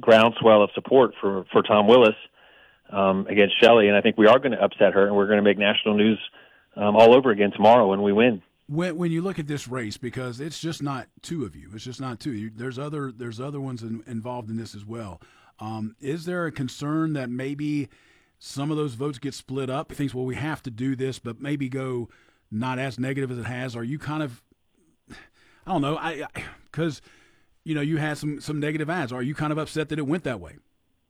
groundswell of support for Tom Willis against Shelley, and I think we are going to upset her, and we're going to make national news all over again tomorrow when we win. When you look at this race, because it's just not two of you, it's just not two. There's other ones involved in this as well. Is there a concern that maybe some of those votes get split up? He thinks, well, we have to do this, but maybe go not as negative as it has. Are you kind of, I don't know, because you had some negative ads. Are you kind of upset that it went that way?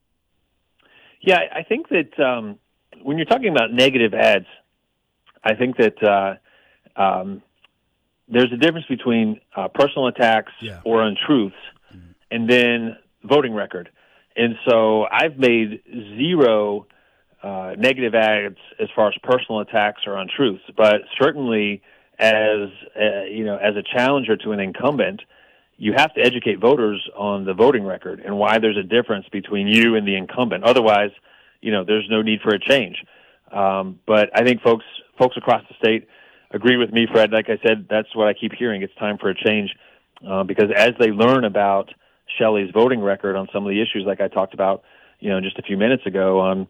Yeah, I think that when you're talking about negative ads, I think that there's a difference between personal attacks or untruths and then voting record. And so I've made zero negative ads as far as personal attacks or untruths, but certainly as a challenger to an incumbent, you have to educate voters on the voting record and why there's a difference between you and the incumbent. Otherwise, there's no need for a change. But I think folks across the state agree with me, Fred. Like I said, that's what I keep hearing. It's time for a change because as they learn about Shelley's voting record on some of the issues, like I talked about, just a few minutes ago on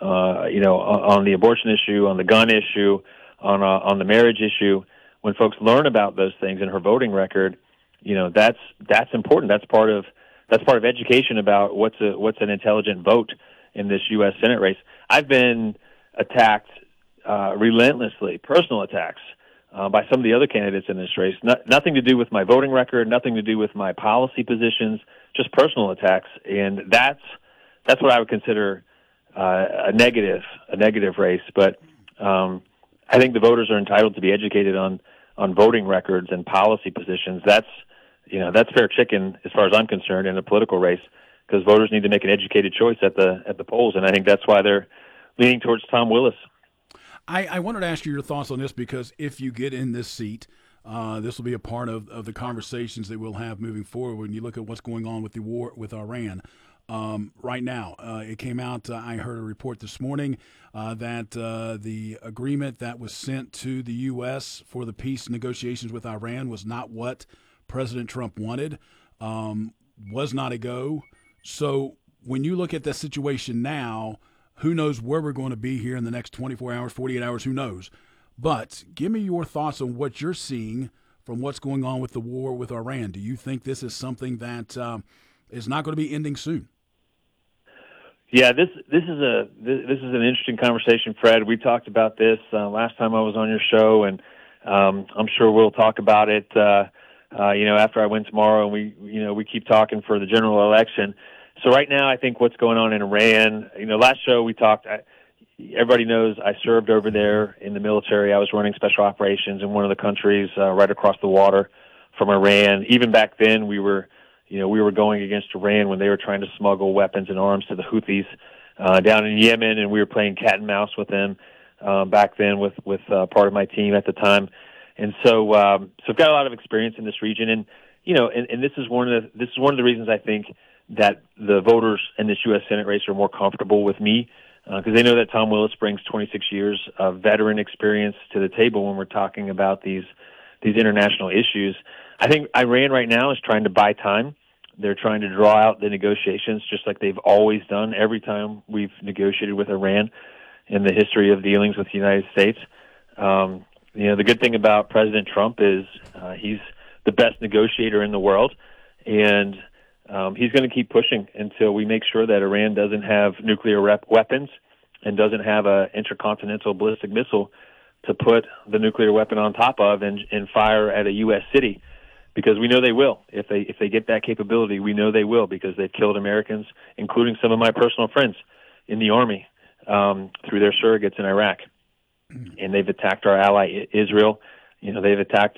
the abortion issue, on the gun issue, on the marriage issue, when folks learn about those things in her voting record, that's important. That's part of education about what's an intelligent vote in this U.S. Senate race. I've been attacked relentlessly, personal attacks by some of the other candidates in this race. Nothing to do with my voting record, nothing to do with my policy positions, just personal attacks, and that's what I would consider a negative race. But I think the voters are entitled to be educated on voting records and policy positions. That's fair chicken as far as I'm concerned in a political race, because voters need to make an educated choice at the polls, and I think that's why they're leaning towards Tom Willis. I wanted to ask you your thoughts on this, because if you get in this seat, this will be a part of the conversations that we'll have moving forward when you look at what's going on with the war with Iran. Right now, it came out, I heard a report this morning that the agreement that was sent to the U.S. for the peace negotiations with Iran was not what President Trump wanted, was not a go. So when you look at the situation now, who knows where we're going to be here in the next 24 hours, 48 hours, who knows? But give me your thoughts on what you're seeing from what's going on with the war with Iran. Do you think this is something that is not going to be ending soon? Yeah, this is an interesting conversation, Fred. We talked about this last time I was on your show, and I'm sure we'll talk about it after I win tomorrow, and we keep talking for the general election. So right now, I think what's going on in Iran, last show we talked, everybody knows I served over there in the military. I was running special operations in one of the countries right across the water from Iran. Even back then, we were going against Iran when they were trying to smuggle weapons and arms to the Houthis down in Yemen, and we were playing cat and mouse with them back then with part of my team at the time. And so I've got a lot of experience in this region, and this is one of the reasons I think that the voters in this U.S. Senate race are more comfortable with me, because they know that Tom Willis brings 26 years of veteran experience to the table when we're talking about these international issues. I think Iran right now is trying to buy time. They're trying to draw out the negotiations just like they've always done every time we've negotiated with Iran in the history of dealings with the United States. The good thing about President Trump is he's the best negotiator in the world, and he's going to keep pushing until we make sure that Iran doesn't have nuclear weapons and doesn't have an intercontinental ballistic missile to put the nuclear weapon on top of and fire at a U.S. city, because we know they will. If they get that capability, we know they will, because they've killed Americans, including some of my personal friends in the Army, through their surrogates in Iraq. And they've attacked our ally Israel. They've attacked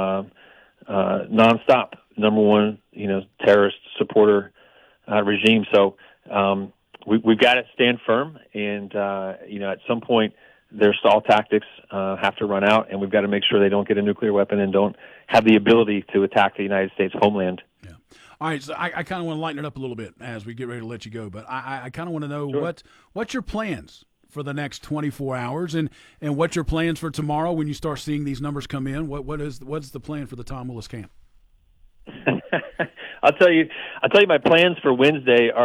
nonstop, number one, terrorist supporter regime. So we've got to stand firm, and at some point their stall tactics have to run out, and we've got to make sure they don't get a nuclear weapon and don't have the ability to attack the United States homeland. Yeah. All right, so I kind of want to lighten it up a little bit as we get ready to let you go, but I kind of want to know what's your plans for the next 24 hours, and what's your plans for tomorrow when you start seeing these numbers come in? What's the plan for the Tom Willis camp? I'll tell you my plans for Wednesday are